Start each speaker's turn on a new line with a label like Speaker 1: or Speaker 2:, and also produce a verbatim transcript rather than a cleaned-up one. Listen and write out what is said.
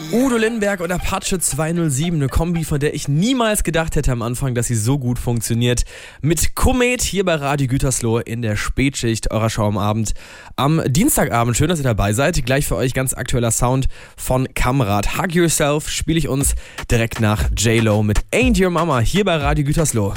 Speaker 1: Udo Lindenberg und Apache zweihundertsieben, eine Kombi, von der ich niemals gedacht hätte am Anfang, dass sie so gut funktioniert. Mit Komet hier bei Radio Gütersloh in der Spätschicht eurer Show am Abend. Am Dienstagabend, schön, dass ihr dabei seid. Gleich für euch ganz aktueller Sound von Kamrat. Hug Yourself spiele ich uns direkt nach J-Lo mit Ain't Your Mama hier bei Radio Gütersloh.